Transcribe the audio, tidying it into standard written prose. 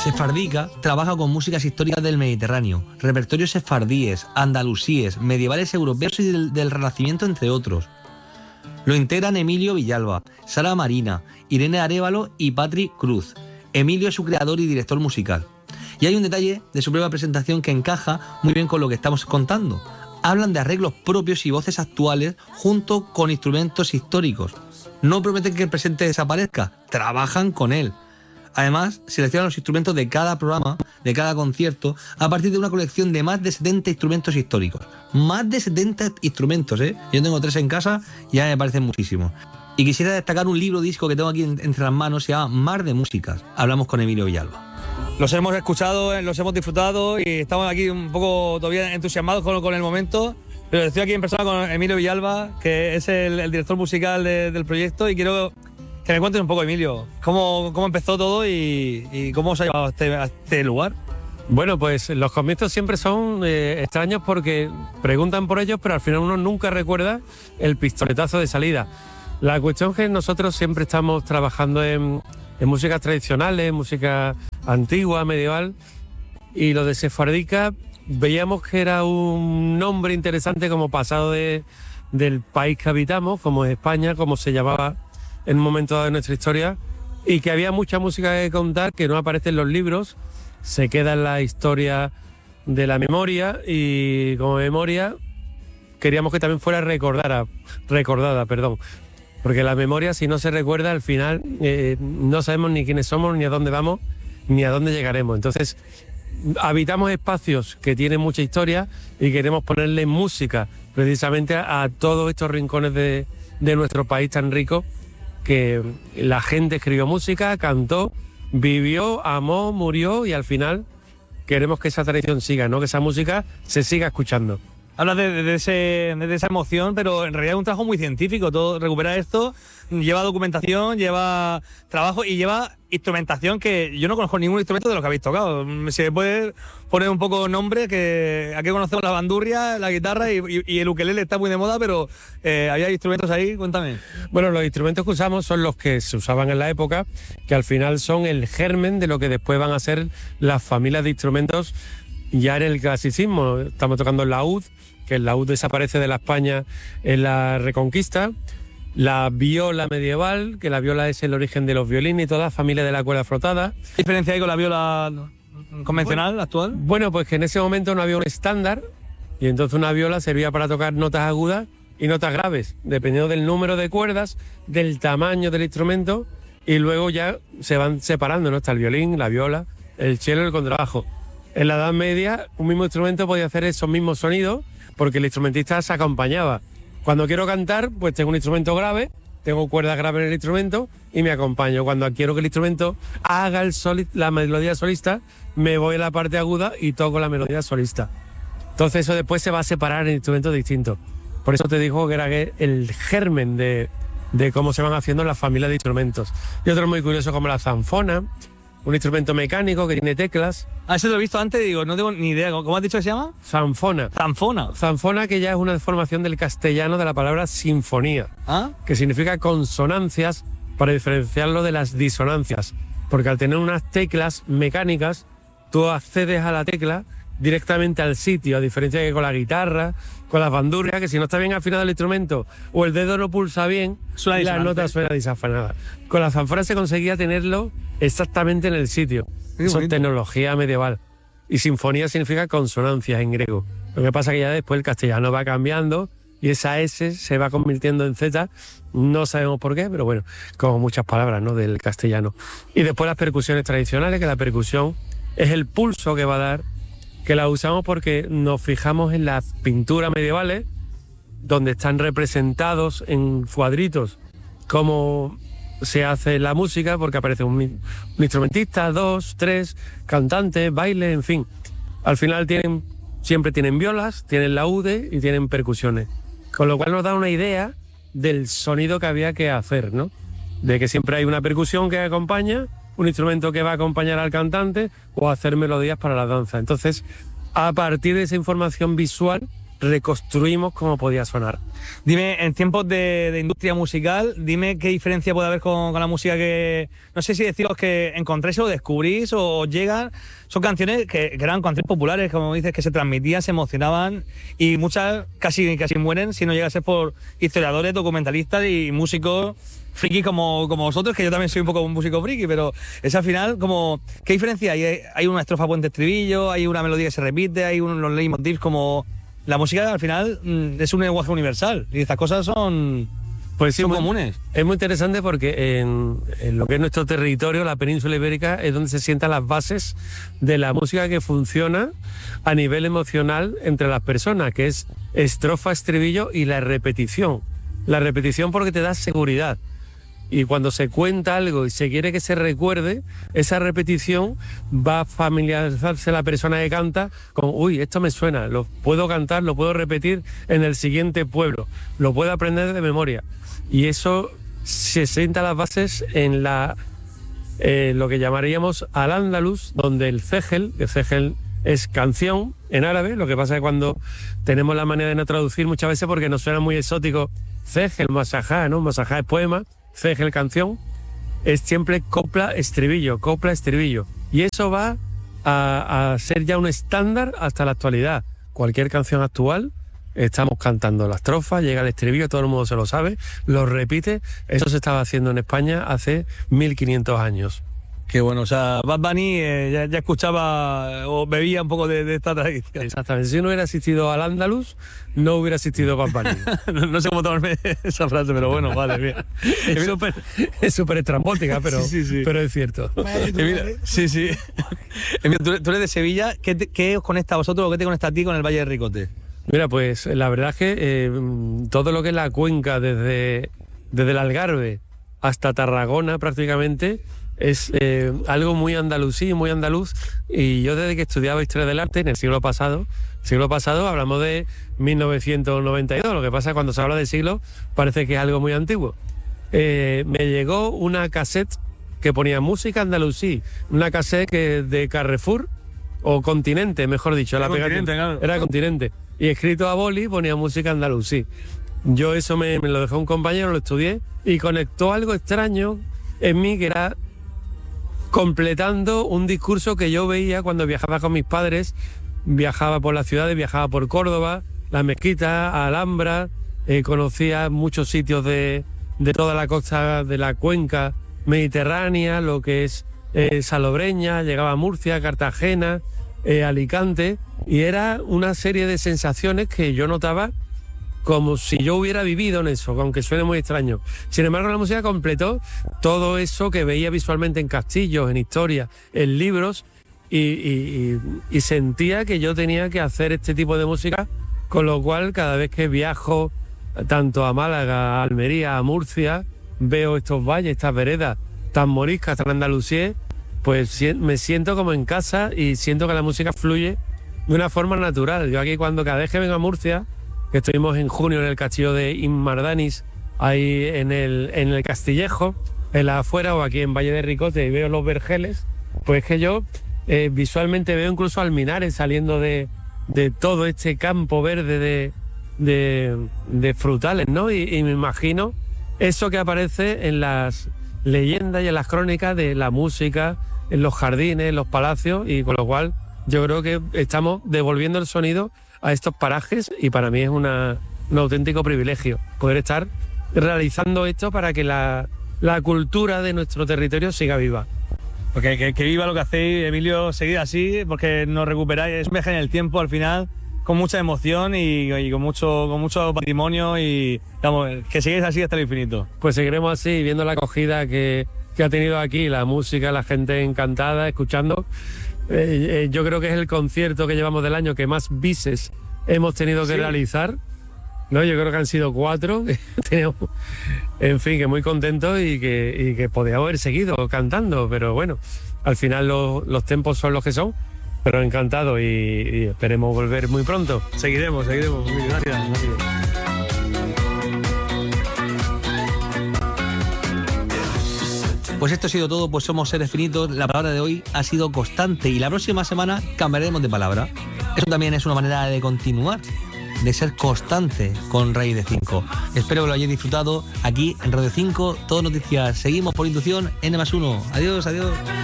Sefardika trabaja con músicas históricas del Mediterráneo, repertorios sefardíes, andalusíes, medievales europeos y del Renacimiento, entre otros. Lo integran Emilio Villalba, Sara Marina, Irene Arévalo y Patrick Cruz. Emilio es su creador y director musical. Y hay un detalle de su propia presentación que encaja muy bien con lo que estamos contando. Hablan de arreglos propios y voces actuales junto con instrumentos históricos. No prometen que el presente desaparezca, trabajan con él. Además, seleccionan los instrumentos de cada programa, de cada concierto, a partir de una colección de más de 70 instrumentos históricos. Más de 70 instrumentos, ¿eh? Yo tengo 3 en casa y ya me parecen muchísimos. Y quisiera destacar un libro disco que tengo aquí entre las manos, se llama Mar de Músicas. Hablamos con Emilio Villalba. Los hemos escuchado, los hemos disfrutado y estamos aquí un poco todavía entusiasmados con el momento. Pero estoy aquí en persona con Emilio Villalba, que es el director musical del proyecto, y quiero que me cuentes un poco, Emilio, cómo empezó todo y cómo se ha llevado a este lugar. Bueno, pues los comienzos siempre son extraños porque preguntan por ellos, pero al final uno nunca recuerda el pistoletazo de salida. La cuestión es que nosotros siempre estamos trabajando en músicas tradicionales, música antigua, medieval, y lo de Sefardika veíamos que era un nombre interesante como pasado del país que habitamos, como es España, como se llamaba en un momento dado de nuestra historia, y que había mucha música que contar que no aparece en los libros, se queda en la historia de la memoria, y como memoria queríamos que también fuera recordada, porque la memoria, si no se recuerda, al final no sabemos ni quiénes somos, ni a dónde vamos, ni a dónde llegaremos. Entonces habitamos espacios que tienen mucha historia y queremos ponerle música precisamente a todos estos rincones de nuestro país tan rico, que la gente escribió música, cantó, vivió, amó, murió, y al final queremos que esa tradición siga, ¿no? Que esa música se siga escuchando. Hablas de esa emoción, pero en realidad es un trabajo muy científico. Todo recuperar esto lleva documentación, lleva trabajo y lleva instrumentación, que yo no conozco ningún instrumento de los que habéis tocado. Si me puedes poner un poco nombre, que aquí conocemos la bandurria, la guitarra y el ukelele está muy de moda, pero ¿había instrumentos ahí? Cuéntame. Bueno, los instrumentos que usamos son los que se usaban en la época, que al final son el germen de lo que después van a ser las familias de instrumentos ya en el clasicismo. Estamos tocando el laúd, que el laúd desaparece de la España en la Reconquista, la viola medieval, que la viola es el origen de los violines y toda la familia de la cuerda frotada. ¿Qué diferencia hay con la viola convencional, actual? Bueno, pues que en ese momento no había un estándar, y entonces una viola servía para tocar notas agudas y notas graves, dependiendo del número de cuerdas, del tamaño del instrumento, y luego ya se van separando, ¿no? Está el violín, la viola, el cello y el contrabajo. En la Edad Media, un mismo instrumento podía hacer esos mismos sonidos porque el instrumentista se acompañaba. Cuando quiero cantar, pues tengo un instrumento grave, tengo cuerdas graves en el instrumento y me acompaño. Cuando quiero que el instrumento haga la melodía solista, me voy a la parte aguda y toco la melodía solista. Entonces eso después se va a separar en instrumentos distintos. Por eso te digo que era el germen de cómo se van haciendo las familias de instrumentos. Y otro muy curioso como la zanfona, un instrumento mecánico que tiene teclas. Ah, eso lo he visto antes, digo, no tengo ni idea. ¿Cómo has dicho que se llama? Zanfona. Zanfona. Zanfona, que ya es una deformación del castellano de la palabra sinfonía, que significa consonancias, para diferenciarlo de las disonancias. Porque al tener unas teclas mecánicas, tú accedes a la tecla directamente al sitio, a diferencia que con la guitarra, con las bandurrias, que si no está bien afinado el instrumento o el dedo no pulsa bien, la nota suena desafinada. Con la zanfona se conseguía tenerlo exactamente en el sitio. Eso es tecnología medieval. Y sinfonía significa consonancias en griego. Lo que pasa es que ya después el castellano va cambiando y esa S se va convirtiendo en Z. No sabemos por qué, pero bueno, como muchas palabras, ¿no?, del castellano. Y después las percusiones tradicionales, que la percusión es el pulso que va a dar, que la usamos porque nos fijamos en las pinturas medievales, donde están representados en cuadritos cómo se hace la música, porque aparece un instrumentista, 2, 3, cantantes, baile, en fin. Al final siempre tienen violas, tienen laúdes y tienen percusiones. Con lo cual nos da una idea del sonido que había que hacer, ¿no? De que siempre hay una percusión que acompaña, un instrumento que va a acompañar al cantante o hacer melodías para la danza. Entonces, a partir de esa información visual, reconstruimos cómo podía sonar. Dime, en tiempos de industria musical, dime qué diferencia puede haber con la música que, no sé si deciros que encontréis o descubrís o llegan. Son canciones que eran canciones populares, como dices, que se transmitían, se emocionaban y muchas casi mueren si no llega a ser por historiadores, documentalistas y músicos frikis como vosotros, que yo también soy un poco un músico friki, pero es al final como, ¿qué diferencia hay? Hay una estrofa puente estribillo, hay una melodía que se repite, hay los leitmotivs como... La música al final es un lenguaje universal y estas cosas son comunes. Es muy interesante porque en lo que es nuestro territorio, la península ibérica, es donde se sientan las bases de la música que funciona a nivel emocional entre las personas, que es estrofa, estribillo y la repetición. La repetición porque te da seguridad. Y cuando se cuenta algo y se quiere que se recuerde, esa repetición va a familiarizarse la persona que canta con, uy, esto me suena, lo puedo cantar, lo puedo repetir en el siguiente pueblo, lo puedo aprender de memoria. Y eso se sienta las bases en lo que llamaríamos al-Ándalus, donde el cegel es canción en árabe. Lo que pasa es que cuando tenemos la manera de no traducir muchas veces porque nos suena muy exótico, cegel, masajá, ¿no? Masajá es poema, cegel canción, es siempre copla, estribillo. Y eso va a ser ya un estándar hasta la actualidad. Cualquier canción actual, estamos cantando la estrofa, llega el estribillo, todo el mundo se lo sabe, lo repite. Eso se estaba haciendo en España hace 1500 años. Qué bueno, o sea, Bad Bunny ya escuchaba o bebía un poco de esta tradición. Exactamente, si no hubiera asistido al Andaluz, no hubiera asistido Bad Bunny. No sé cómo tomarme esa frase, pero bueno, vale, bien. Es súper estrambótica, pero, sí. Pero es cierto. Sí. Tú eres de Sevilla, ¿qué os conecta a vosotros o qué te conecta a ti con el Valle de Ricote? Mira, pues la verdad es que todo lo que es la cuenca, desde el Algarve hasta Tarragona prácticamente, es algo muy andalusí, muy andaluz, y yo desde que estudiaba Historia del Arte en el siglo pasado, hablamos de 1992, lo que pasa es que cuando se habla de siglo parece que es algo muy antiguo. Me llegó una cassette que ponía música andalusí, una cassette de Carrefour, o Continente, mejor dicho. Era Continente, y escrito a boli ponía música andalusí. Yo eso me lo dejó un compañero, lo estudié, y conectó algo extraño en mí, que era completando un discurso que yo veía cuando viajaba con mis padres. Viajaba por las ciudades, viajaba por Córdoba, la Mezquita, Alhambra, conocía muchos sitios de toda la costa de la cuenca mediterránea, lo que es Salobreña, llegaba a Murcia, Cartagena, Alicante, y era una serie de sensaciones que yo notaba como si yo hubiera vivido en eso, aunque suene muy extraño. Sin embargo, la música completó todo eso que veía visualmente en castillos, en historias, en libros, y sentía que yo tenía que hacer este tipo de música, con lo cual cada vez que viajo tanto a Málaga, a Almería, a Murcia, veo estos valles, estas veredas tan moriscas, tan andalusíes, pues me siento como en casa y siento que la música fluye de una forma natural. Yo aquí, cada vez que vengo a Murcia, que estuvimos en junio en el castillo de Inmardanis, ahí en el Castillejo, en la afuera, o aquí en Valle de Ricote, y veo los vergeles, pues que yo visualmente veo incluso alminares saliendo de todo este campo verde de frutales, ¿no? Y me imagino eso que aparece en las leyendas y en las crónicas de la música, en los jardines, en los palacios, y con lo cual yo creo que estamos devolviendo el sonido a estos parajes, y para mí es un auténtico privilegio poder estar realizando esto para que la cultura de nuestro territorio siga viva. Porque que viva lo que hacéis, Emilio, seguid así, porque nos recuperáis, es un viaje en el tiempo al final, con mucha emoción y con mucho patrimonio, y vamos, que sigáis así hasta el infinito. Pues seguiremos así, viendo la acogida que ha tenido aquí, la música, la gente encantada, escuchando. Yo creo que es el concierto que llevamos del año que más bises hemos tenido que realizar, ¿no? Yo creo que han sido 4. En fin, que muy contentos y que podía haber seguido cantando, pero bueno, al final los tiempos son los que son, pero encantado y esperemos volver muy pronto. Seguiremos. Gracias. Pues esto ha sido todo, pues somos seres finitos. La palabra de hoy ha sido constante y la próxima semana cambiaremos de palabra. Eso también es una manera de continuar. de ser constante con Raíz de 5. Espero que lo hayáis disfrutado aquí en Radio 5, todo noticias. Seguimos por Intuición N+1. Adiós, adiós.